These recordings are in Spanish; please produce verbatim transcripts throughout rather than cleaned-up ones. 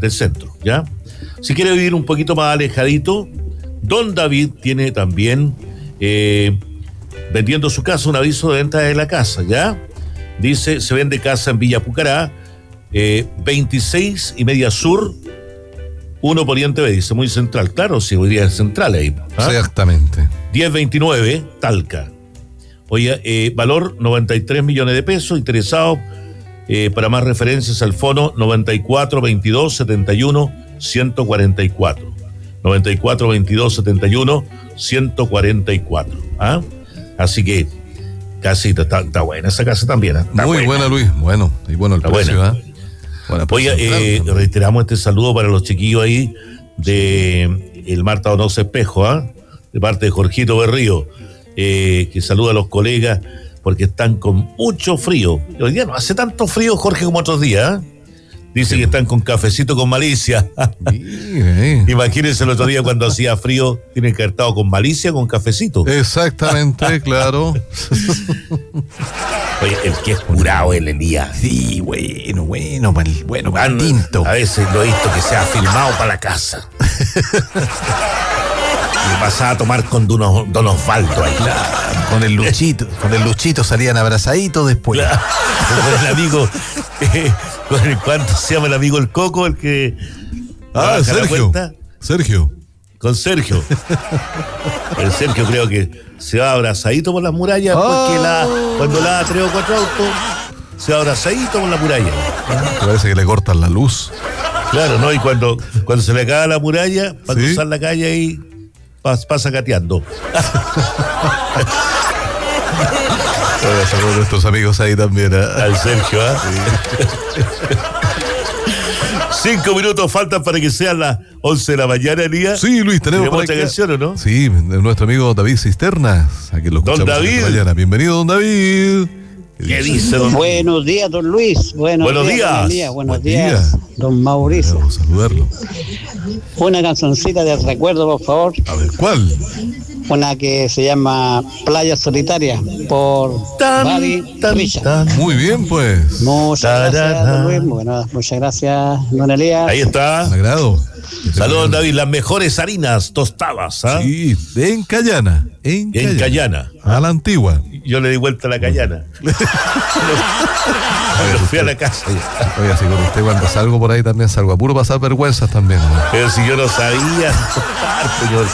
del centro, ¿ya? Si quiere vivir un poquito más alejadito, don David tiene también eh, vendiendo su casa un aviso de venta de la casa, ¿ya? Dice, se vende casa en Villa Pucará, eh, veintiséis y media sur, uno Poniente B, dice, muy central. Claro, sí, hoy día es central ahí. ¿Ah? Exactamente. diez veintinueve, Talca. Oye, eh, valor noventa y tres millones de pesos, interesado, eh, para más referencias al fono noventa y cuatro veintidós setenta y uno ciento cuarenta y cuatro. noventa y cuatro veintidós setenta y uno ciento cuarenta y cuatro. ¿Ah? Así que, casita, está, está buena esa casa también. ¿eh? Muy buena. buena, Luis. Bueno, y bueno el está precio, buena. ¿eh? Bueno, Oye, eh, reiteramos este saludo para los chiquillos ahí de el Marta Donoso Espejo, ¿ah? ¿eh? De parte de Jorgito Berrío, eh, que saluda a los colegas porque están con mucho frío. Hoy día no hace tanto frío, Jorge, como otros días, ¿eh? Dice sí, que están con cafecito con malicia. Mire. Imagínense el otro día cuando hacía frío, tienen que haber estado con malicia, con cafecito. Exactamente, claro. Oye, el que es curado el Elías. Sí, bueno, bueno, bueno, bueno, bueno tinto. A veces lo he visto que se ha filmado para la casa. Y pasaba a tomar con Don, Don Osvaldo ahí. Claro, con el Luchito, con el Luchito salían abrazaditos después. Claro, con el amigo, eh, con el, ¿cuánto se llama el amigo el Coco? El que... Ah, Sergio. Sergio. Con Sergio. El Sergio creo que se va abrazadito por las murallas, oh. porque la, cuando la da tres o cuatro autos, se va abrazadito por la muralla. Me parece que le cortan la luz. Claro, ¿no? Y cuando, cuando se le acaba la muralla, para ¿sí? cruzar la calle ahí, pasa, pasa cateando. Saludos a nuestros amigos ahí también. ¿eh? Al Sergio, ¿ah? ¿eh? Sí. Cinco minutos faltan para que sean las once de la mañana, Elías. Sí, Luis, tenemos otra que... canción, ¿o no? Sí, de nuestro amigo David Cisternas. Aquí lo escuchamos. Don David. Mañana. Bienvenido, don David. ¿Qué, ¿Qué dice, don? Buenos días, don Luis. Buenos, Buenos días. días. días. Buenos Buen días, día. don Mauricio. Vamos a saludarlo. Una cancioncita de recuerdo, por favor. A ver, ¿cuál? Una que se llama Playa Solitaria, por Buddy Richard. Muy bien, pues. Muchas gracias, don Luis. Bueno, muchas gracias, don Elías. Ahí está. Un agrado. Saludos, David. Las mejores harinas tostadas, ¿ah? Sí, en Cayana. En Cayana. En Cayana. A la antigua. Yo le di vuelta a la Cayana. Pero fui a la casa. Oye, así con usted cuando salgo por ahí también salgo a puro pasar vergüenzas también, ¿no? Pero si yo no sabía señor.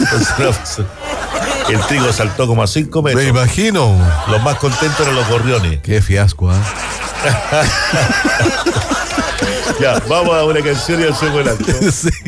El trigo saltó como a cinco metros. Me imagino. Los más contentos eran los gorriones. Qué fiasco, ¿ah? ¿eh? Ya, vamos a una canción y hacemos el alto. Sí.